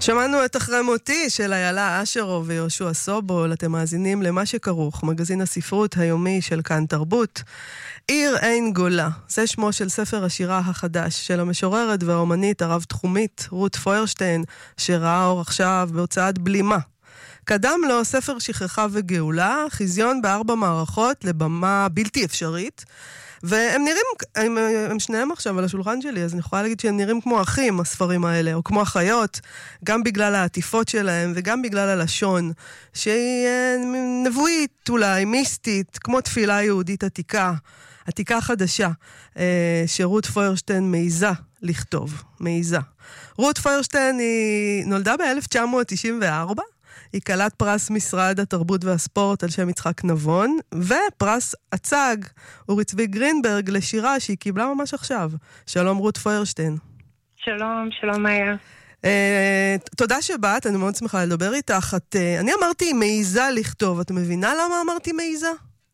שמענו את אחרי מותי של איילה אשרוב ויהושע סובול. אתם מאזינים למה שכרוך, מגזין הספרות היומי של כאן תרבות. עיר אין גולה, זה שמו של ספר השירה החדש של המשוררת והאומנית הרב-תחומית רות פוירשטיין, שראה אור עכשיו בהוצאת בלימה. קדם לו ספר שכחה וגאולה, חיזיון ב4 מערכות לבמה בלתי אפשרית, והם נראים, הם שניהם עכשיו על השולחן שלי, אז אני יכולה להגיד שהם נראים כמו אחים, הספרים האלה, או כמו אחיות, גם בגלל העטיפות שלהם, וגם בגלל הלשון, שהיא נבואית אולי, מיסטית, כמו תפילה יהודית עתיקה חדשה, שרות פוירשטיין מעיזה לכתוב, מעיזה. רות פוירשטיין היא נולדה ב-1994, היא קלת פרס משרד התרבות והספורט על שם יצחק נבון, ופרס הצג אורי צבי גרינברג לשירה שהיא קיבלה ממש עכשיו. שלום רות פוירשטיין. שלום, שלום מאיה. תודה שבאת, אני מאוד שמחה לדבר איתך. אני אמרתי מעיזה לכתוב, את מבינה למה אמרתי מעיזה?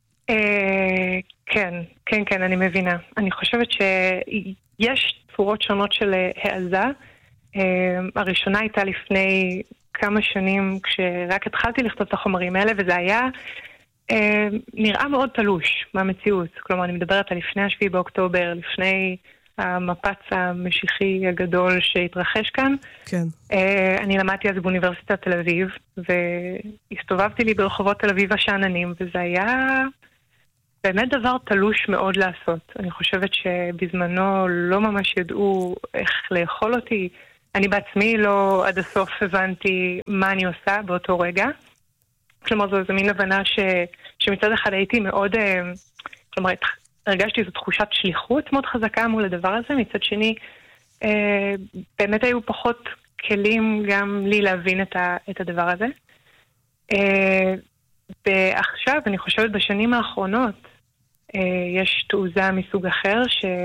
כן, אני מבינה. אני חושבת שיש צורות שונות של העזה. הראשונה הייתה לפני כמה שנים כשרק התחלתי לכתוב את החומרים האלה, וזה היה נראה מאוד תלוש מהמציאות. כלומר, אני מדברת על לפני 7 באוקטובר, לפני המפץ המשיחי הגדול שהתרחש כאן. כן. אני למדתי אז באוניברסיטת תל אביב, והסתובבתי לי ברחובות תל אביב השעננים, וזה היה באמת דבר תלוש מאוד לעשות. אני חושבת שבזמנו לא ממש ידעו איך לאכול אותי. אני בעצמי לא עד הסוף הבנתי מה אני עושה באותו רגע. כלומר, זו מין הבנה שמצד אחד הייתי מאוד, כלומר, הרגשתי איזו תחושת שליחות מאוד חזקה מול הדבר הזה. מצד שני, באמת היו פחות כלים גם לי להבין את הדבר הזה. ועכשיו, אני חושבת בשנים האחרונות, יש תעוזה מסוג אחר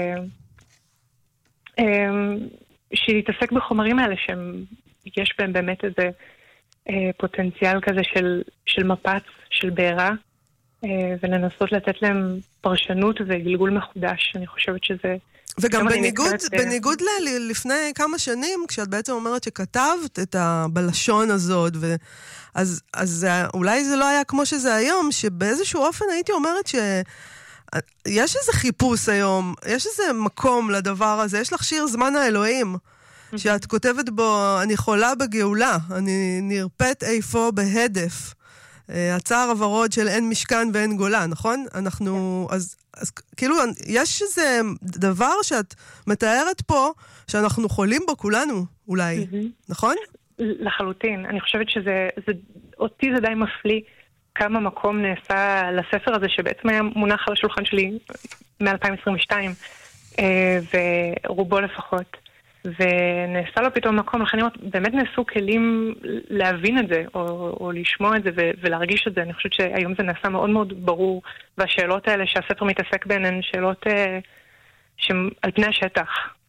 שלהתעסק בחומרים האלה שיש בהם באמת איזה פוטנציאל כזה של מפץ, של בעירה, ולנסות לתת להם פרשנות וגלגול מחודש. אני חושבת שזה... וגם בניגוד לפני כמה שנים, כשאת בעצם אומרת שכתבת את הבלשון הזאת, אז אולי זה לא היה כמו שזה היום, שבאיזשהו אופן הייתי אומרת יש איזה חיפוש היום, יש איזה מקום לדבר הזה, יש לך שיר זמן האלוהים, שאת כותבת בו, אני חולה בגאולה, אני נרפאת איפה בהדף, הצער הוורוד של אין משכן ואין גולה, נכון? אז כאילו, יש איזה דבר שאת מתארת פה, שאנחנו חולים בו כולנו, אולי, נכון? לחלוטין, אני חושבת אותי זה די מפליא, כמה מקום נעשה לספר הזה, שבעצם היה מונח על השולחן שלי מ-2022, ורובו לפחות, ונעשה לו פתאום מקום, לכן באמת נעשו כלים להבין את זה, או לשמוע את זה ולהרגיש את זה. אני חושבת שהיום זה נעשה מאוד מאוד ברור, והשאלות האלה שהספר מתעסק בהן הן שאלות על פני השטח.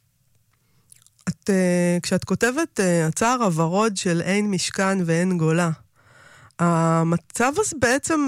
כשאת כותבת הצער הוורוד של אין משכן ואין גולה, המצב הזה בעצם,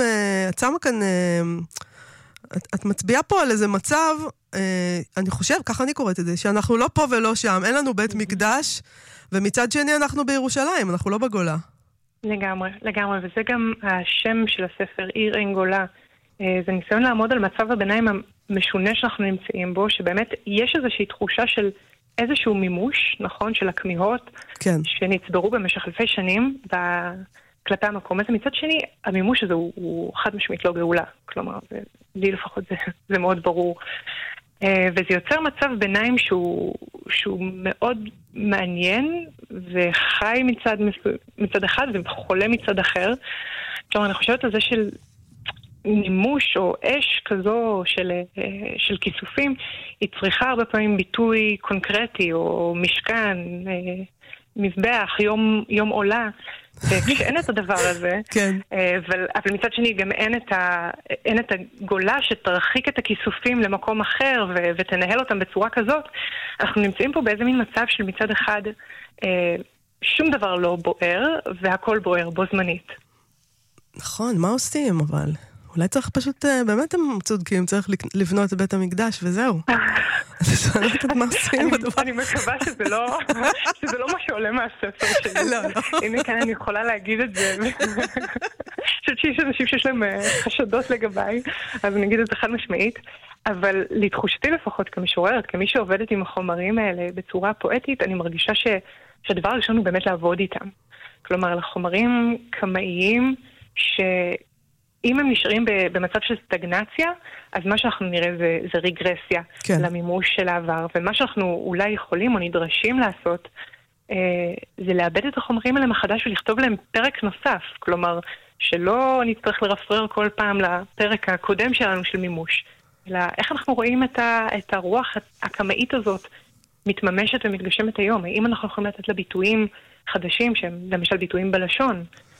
את מצביעה פה על איזה מצב, אני חושב, ככה אני קוראת את זה, שאנחנו לא פה ולא שם, אין לנו בית מקדש, ומצד שני אנחנו בירושלים, אנחנו לא בגולה. לגמרי, וזה גם השם של הספר, עיר אין גולה. זה ניסיון לעמוד על מצב הביניים המשונה שאנחנו נמצאים בו, שבאמת יש איזושהי תחושה של איזשהו מימוש, נכון, של הכמיהות, כן. שנצברו במשך אלפי שנים, כלפי המקום הזה. מצד שני, המימוש הזה הוא חד משמעית לא גאולה. כלומר, לי לפחות זה מאוד ברור. וזה יוצר מצב ביניים שהוא מאוד מעניין, וחי מצד אחד וחולה מצד אחר. כלומר, אני חושבת על זה של מימוש או אש כזו של כיסופים, היא צריכה הרבה פעמים ביטוי קונקרטי, או משכן, מזבח, יום עולה, וכשאין את הדבר הזה, כן. אבל מצד שני גם אין את הגולה שתרחיק את הכיסופים למקום אחר ותנהל אותם בצורה כזאת, אנחנו נמצאים פה באיזה מין מצב של מצד אחד שום דבר לא בוער, והכל בוער בו זמנית. נכון, מה עושים אבל? אולי צריך פשוט, באמת הם צודקים, צריך לבנות את בית המקדש וזהו. אז אני יודעת מה עושים בדבר. אני מקווה שזה לא מה שעולה מהספר שלי. לא. הנה כאן אני יכולה להגיד את זה. אני חושבת שיש אנשים שיש להם חשדות לגביי, אז אני אגיד את זה חד משמעית. אבל לתחושתי לפחות כמשוררת, כמי שעובדת עם החומרים האלה בצורה פואטית, אני מרגישה שהדבר הראשון הוא באמת לעבוד איתם. כלומר, לחומרים קמאיים שאם הם נשארים במצב של סטגנציה, אז מה שאנחנו נראה זה רגרסיה למימוש של העבר. ומה שאנחנו אולי יכולים או נדרשים לעשות, זה לאבד את החומרים האלה מחדש ולכתוב להם פרק נוסף. כלומר, שלא נצטרך לרפרר כל פעם לפרק הקודם שלנו של מימוש. אלא איך אנחנו רואים את הרוח הקמאית הזאת מתממשת ומתגשמת היום. האם אנחנו יכולים לתת לה ביטויים חדשים, שהם למשל ביטויים בלשון,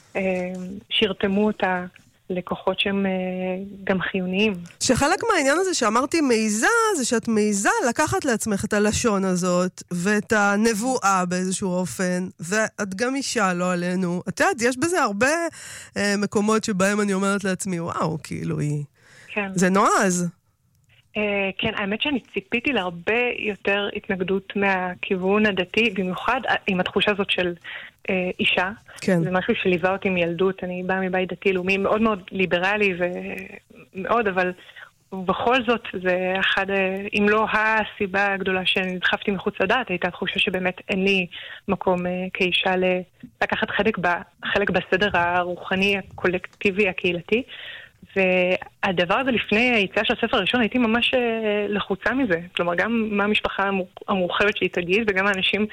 שירתמו אותה לכוחות שהם גם חיוניים. שחלק מהעניין הזה שאמרתי מעיזה, זה שאת מעיזה לקחת לעצמך את הלשון הזאת, ואת הנבואה באיזשהו אופן, ואת גם אישה, לא עלינו. את יודעת, יש בזה הרבה מקומות שבהם אני אומרת לעצמי, וואו, כאילו היא... כן. זה נועז. כן, האמת שאני ציפיתי להרבה יותר התנגדות מהכיוון הדתי, במיוחד עם התחושה הזאת של אישה. כן. זה משהו שליווה אותי מילדות, אני באה מבית דתי-לאומי מאוד מאוד ליברלי ומאוד, אבל בכל זאת זה אחד, אם לא הסיבה הגדולה שנדחפתי מחוץ לדעת, הייתה תחושה שבאמת אין לי מקום כאישה לקחת חלק בסדר הרוחני, הקולקטיבי, הקהילתי. והדבר הזה לפני היציאה של הספר הראשון הייתי ממש לחוצה מזה. כלומר, גם מה המשפחה המורחבת שלי תגיד, וגם האנשים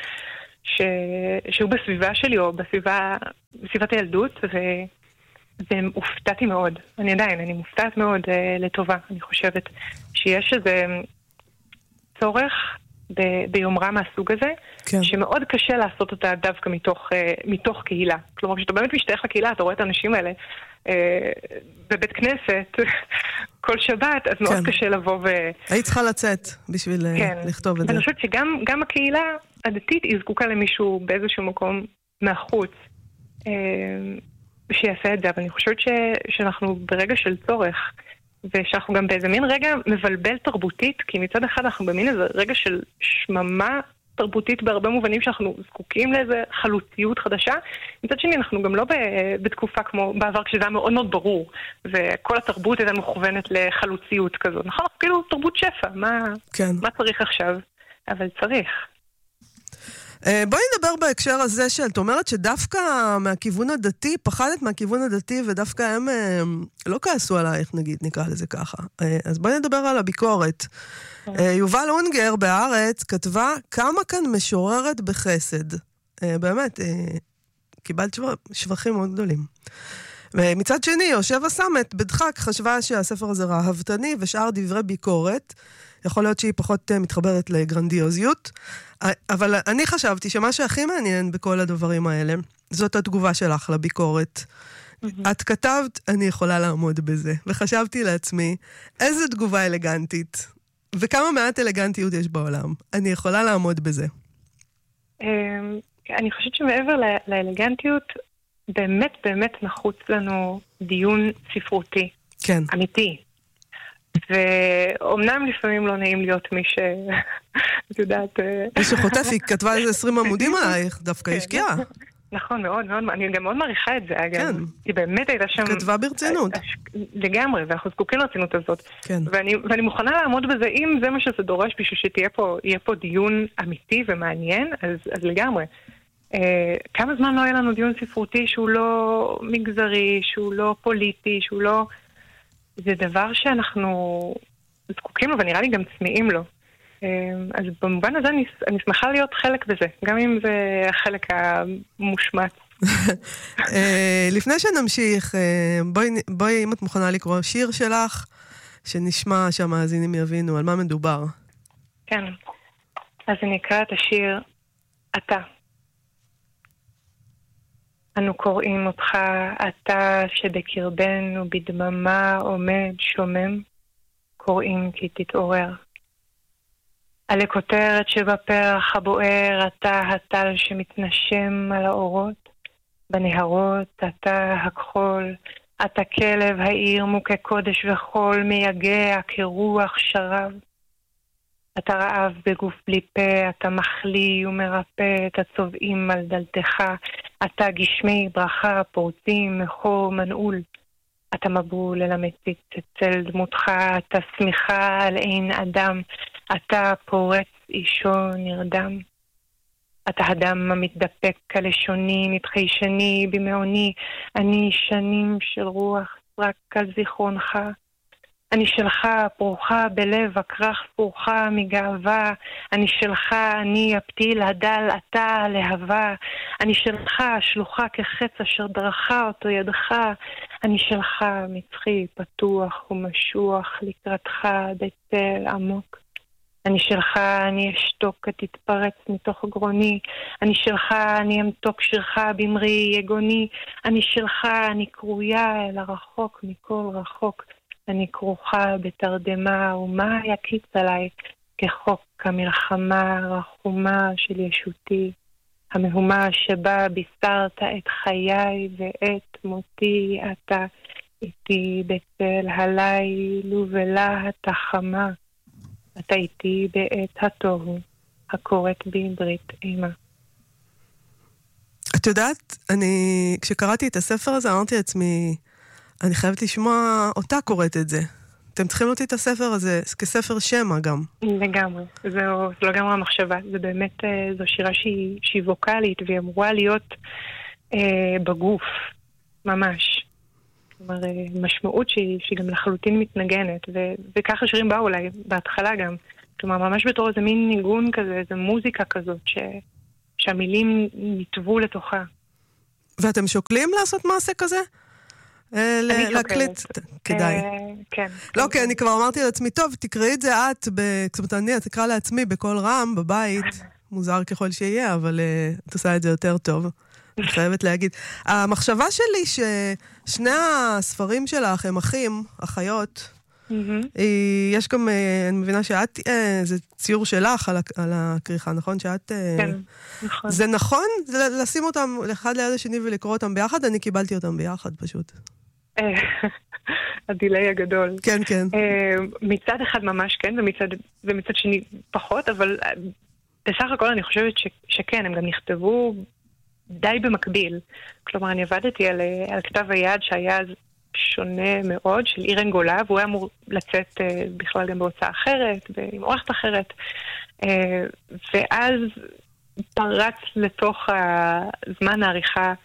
שהיו בסביבה שלי או בסביבת הילדות, והופתעתי מאוד. אני מופתעת מאוד לטובה. אני חושבת שיש איזה צורך ביומרה מהסוג הזה, כן. שמאוד קשה לעשות אותה דווקא מתוך קהילה. כלומר, כשאתה באמת משתייך לקהילה, אתה רואה את האנשים האלה בבית כנסת כל שבת, אז מאוד קשה לבוא היית צריכה לצאת בשביל לכתוב את זה. אני חושבת שגם הקהילה הדתית היא זקוקה למישהו באיזשהו מקום מהחוץ שיעשה את זה, אבל אני חושבת שאנחנו ברגע של צורך, ושאנחנו גם באיזה מין רגע מבלבל תרבותית, כי מצד אחד אנחנו במין איזה רגע של שממה תרבותית בהרבה מובנים שאנחנו זקוקים לאיזה חלוציות חדשה. מצד שני, אנחנו גם לא בתקופה כמו בעבר, כשזה היה מאוד מאוד ברור, וכל התרבות הייתה מכוונת לחלוציות כזאת. נכון? כאילו תרבות שפע. מה צריך עכשיו? אבל צריך. בואי נדבר בהקשר הזה שאת אומרת שדווקא מהכיוון הדתי, פחדת מהכיוון הדתי, ודווקא הם לא כעסו עלייך, נגיד, נקרא לזה ככה. אז בואי נדבר על הביקורת. יובל אונגר בהארץ כתבה כמה כאן משוררת בחסד. באמת, קיבלת שבחים מאוד גדולים. ומצד שני, יושב הסמת בדחק חשבה שהספר הזה ראהבתני ושאר דברי ביקורת. יכול להיות שהיא פחות מתחברת לגרנדיוזיות, אבל אני חשבתי שמה שהכי מעניין בכל הדברים האלה, זאת התגובה שלך לביקורת. את כתבת, אני יכולה לעמוד בזה. וחשבתי לעצמי, איזו תגובה אלגנטית, וכמה מעט אלגנטיות יש בעולם. אני יכולה לעמוד בזה. אני חושבת שמעבר לאלגנטיות, באמת באמת נחוץ לנו דיון ספרותי. כן. אמיתי. ואומנם לפעמים לא נעים להיות מי ש... את יודעת... מי שחוטף, היא כתבה איזה 20 עמודים עלייך, דווקא השקיעה. נכון, מאוד, מאוד, אני גם מאוד מעריכה את זה, אגב. היא באמת הייתה שם... כתבה ברצינות. לגמרי, ואנחנו זקוקים לרצינות הזאת. ואני מוכנה לעמוד בזה, אם זה מה שזה דורש, בשביל שיהיה פה דיון אמיתי ומעניין, אז לגמרי. כמה זמן לא היה לנו דיון ספרותי שהוא לא מגזרי, שהוא לא פוליטי, שהוא לא... זה דבר שאנחנו זקוקים לו, ונראה לי גם צמאים לו. אז במובן הזה אני שמחה להיות חלק בזה, גם אם זה החלק המושמץ. לפני שנמשיך, בואי אם את מוכנה לקרוא שיר שלך, שנשמע שהמאזינים יבינו על מה מדובר. כן, אז אני אקרא את השיר אתה. אנו קוראים אותך, אתה שבקרבנו בדממה עומד שומם, קוראים כי תתעורר. עלי כותרת שבפרח הבוער, אתה הטל שמתנשם על האורות, בנהרות אתה הכחול אתה כלב העיר מוכה קודש וחול, מייגע כרוח שרב. אתה רעב בגוף בלי פה, אתה מחליא ומרפא את הצובעים על דלתך. אתה גשמי ברכה פורצים מחור מנעול. אתה מבול אל המציץ אצל דמותך, אתה שמחה על אין אדם. אתה פורץ אישו נרדם. אתה הדם המתדפק הלשוני, נדחי שני במעוני. אני שנים של רוח רק על זיכרונך. אני שלך פרוחה בלב הכרך פרוחה מגאווה. אני שלך, אני הפתיל הדל, אתה להבה. אני שלך, שלוחה כחץ אשר דרכה אותו ידך. אני שלך, מצחי פתוח ומשוח לקראתך בצל עמוק. אני שלך, אני אשתוק, תתפרץ מתוך גרוני. אני שלך, אני אמתוק שירך במרי יגוני. אני שלך, אני קרויה אל הרחוק מכל רחוק. אני כרוכה בתרדמה, ומה יקיץ עליי כחוק המלחמה הרחומה של ישותי, המהומה שבה בישרת את חיי ואת מותי. אתה איתי בצל הליל ובלהט החמה, אתה איתי בעת התוהו הקוראת בי ברית אימה. את יודעת, כשקראתי את הספר הזה אמרתי לעצמי, אני חייבת לשמוע אותה קוראת את זה. אתם צריכים להוציא את הספר הזה כספר שמע גם. לגמרי. זו לא לגמרי המחשבה. זה באמת, זו שירה שהיא ווקלית, והיא אמורה להיות בגוף, ממש. כלומר, משמעות שהיא גם לחלוטין מתנגנת, וככה שירים באו אולי, בהתחלה גם. כלומר, ממש בתור איזה מין ניגון כזה, איזה מוזיקה כזאת, שהמילים נטבו לתוכה. ואתם שוקלים לעשות מעשה כזה? להקליט, כדאי. כן. לא, כי אני כבר אמרתי לעצמי, טוב, תקראי את זה את, זאת אומרת, אני תקרא לעצמי בכל רם, בבית, מוזר ככל שיהיה, אבל את עושה את זה יותר טוב. אני חייבת להגיד. המחשבה שלי ששני הספרים שלך הם אחים, אחיות, יש גם, אני מבינה שאת, זה ציור שלך על הכריכה, נכון? שאת... כן, נכון. זה נכון לשים אותם אחד ליד השני ולקרוא אותם ביחד? אני קיבלתי אותם ביחד פשוט. הדילי הגדול. כן, כן. מצד אחד ממש כן, ומצד שני פחות, אבל בסך הכל אני חושבת שכן, הם גם נכתבו די במקביל. כלומר, אני עבדתי על כתב היד שהיה שונה מאוד, של עיר אנגולה, והוא היה אמור לצאת בכלל גם בהוצאה אחרת, עם עורכת אחרת. ואז פרץ לתוך הזמן העריכה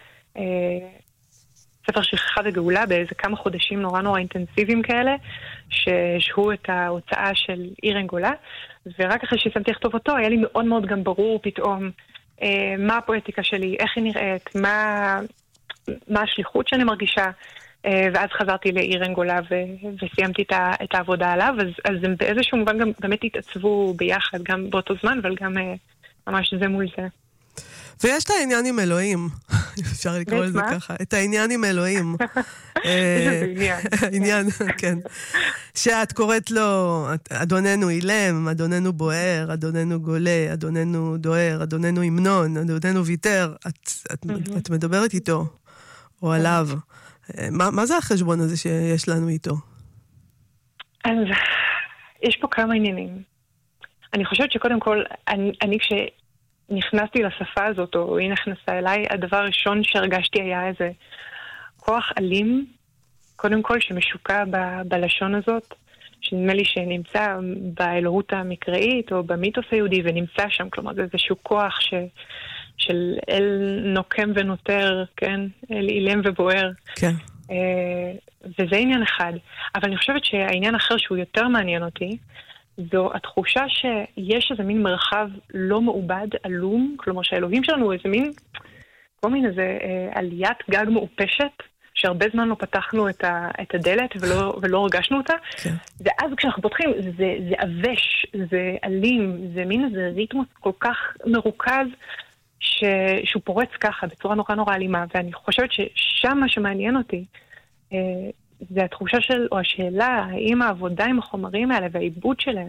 ספר שכחה וגאולה באיזה כמה חודשים נורא אינטנסיביים כאלה, ששהו את ההוצאה של עיר אנגולה, ורק אחרי ששמתי לכתוב אותו, היה לי מאוד מאוד גם ברור פתאום מה הפואטיקה שלי, איך היא נראית, מה השליחות שאני מרגישה, ואז חזרתי לעיר אנגולה וסיימתי את העבודה עליו, אז הם באיזשהו מובן גם באמת התעצבו ביחד, גם באותו זמן, אבל גם ממש זה מול זה. ויש את העניין עם אלוהים, אפשר לקרוא לזה ככה, את העניין עם אלוהים. איזה עניין. העניין, כן. שאת קוראת לו, אדוננו אילם, אדוננו בוער, אדוננו גולה, אדוננו דוהר, אדוננו המנון, אדוננו ויתר, את מדברת איתו, או עליו. מה זה החשבון הזה שיש לנו איתו? אז יש פה כמה עניינים. אני חושבת שקודם כל, אני כשנכנסתי לשפה הזאת, או היא נכנסה אליי, הדבר הראשון שהרגשתי היה איזה כוח אלים, קודם כל שמשוקע בלשון הזאת, שנדמה לי שנמצא באלוהות המקראית, או במיתוס היהודי, ונמצא שם, כלומר זה איזשהו כוח של אל נוקם ונותר, כן? אל אילם ובוער. כן. וזה עניין אחד. אבל אני חושבת שהעניין אחר שהוא יותר מעניין אותי, זו התחושה שיש איזה מין מרחב לא מעובד, עלום, כלומר שהאלוהים שלנו הוא איזה מין, כל מין איזה עליית גג מעופשת, שהרבה זמן לא פתחנו את הדלת ולא הרגשנו אותה. כן. ואז כשאנחנו פותחים, זה אבש, זה אלים, זה מין איזה ריתמוס כל כך מרוכז, שהוא פורץ ככה, בצורה נורא אלימה, ואני חושבת ששם מה שמעניין אותי, זה התחושה או השאלה, האם העבודה עם החומרים האלה והעיבוד שלהם,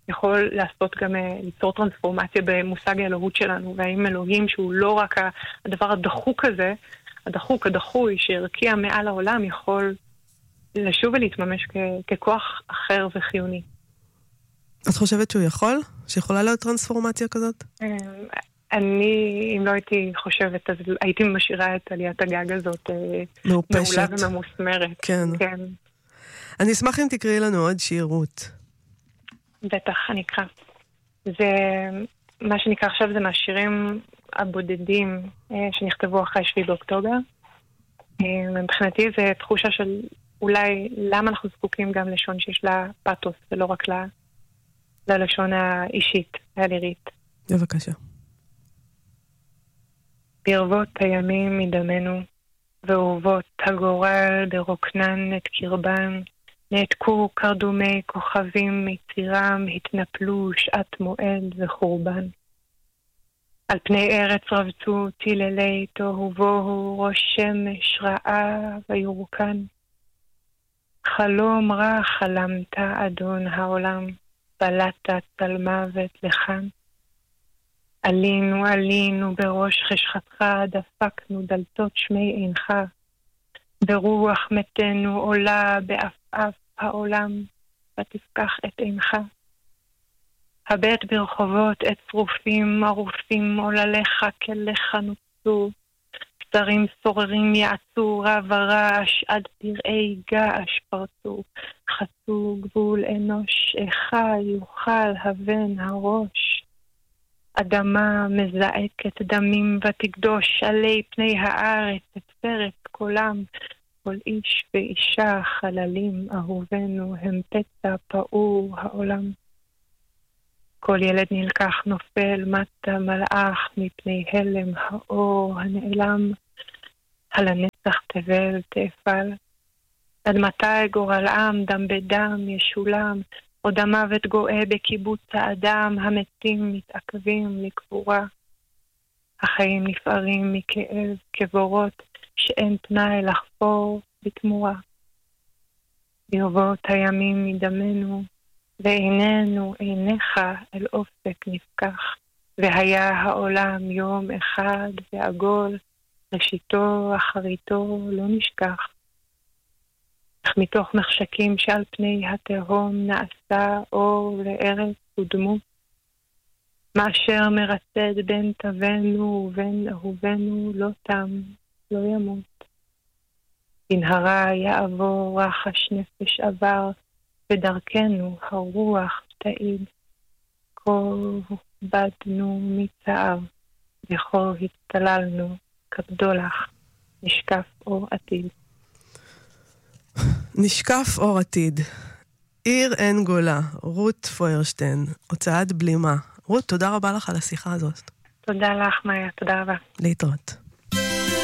יכול לעשות גם, ליצור טרנספורמציה במושג האלוהות שלנו, והאם אלוהים שהוא לא רק הדבר הדחוק הזה, הדחוי, שהרקיע מעל העולם, יכול לשוב ולהתממש ככוח אחר וחיוני. את חושבת שהוא יכול? שיכולה להיות טרנספורמציה כזאת? אני, אם לא הייתי חושבת, אז הייתי משאירה את עליית הגג הזאת מעולה וממוסמרת. כן. אני אשמח אם תקראי לנו עוד שיר, רות. בטח, אני אקרא. זה, מה שנקרא עכשיו זה מהשירים הבודדים שנכתבו אחרי 7 באוקטובר. מבחינתי זה תחושה של אולי למה אנחנו זקוקים גם לשון שיש לה פאטוס, ולא רק ללשון האישית, הלירית. בבקשה. ברבות הימים מדמנו, ואהובות הגורל ברוקנן את קרבן, נעתקו קרדומי כוכבים מצירם, התנפלו שעת מועד וחורבן. על פני ארץ רבצו תיללי תוהו ובוהו, ראש שמש רעה ויורקן. חלום רע חלמת אדון העולם, בלטת על מוות לכאן. עלינו בראש חשכתך, דפקנו דלתות שמי עינך. ברוח מתנו עולה באף העולם, ותפקח את עינך. הבט ברחובות את שרופים ערופים, עולליך כליך נוצו. שרים סוררים יעצו, רב הרעש עד פראי געש פרצו. חצו גבול אנוש, איכה יוכל הבן הראש. אדמה מזעקת דמים ותקדוש עלי פני הארץ את פרץ קולם. כל איש ואישה חללים אהובנו הם פצע פעור העולם. כל ילד נלקח נופל מטה מלאך מפני הלם האור הנעלם. על הנצח תבל תאפל. עד מתי גורל עם דם בדם ישולם. עוד המוות גואה בקיבוץ האדם, המתים מתעכבים לקבורה. החיים נפערים מכאב כבורות שאין פנאי לחפור בתמורה. ברבות הימים מדמנו, ועינינו עיניך אל אופק נפקח. והיה העולם יום אחד ועגול, ראשיתו אחריתו לא נשכח. אך מתוך מחשקים שעל פני התהום נעשה אור לארץ ודמות. מה אשר מרצד בין תבנו ובין אהובנו לא תם, לא ימות. בנהרה יעבור רחש נפש עבר, ודרכנו הרוח תעיד. כה בדנו מצער, וכה הצטללנו כבדולח, נשקף אור עתיד. נשקף אור עתיד. עיר אין גולה, רות פוירשטיין, הוצאת בלימה. רות, תודה רבה לך על השיחה הזאת. תודה לך, מאיה, תודה רבה. להתראות.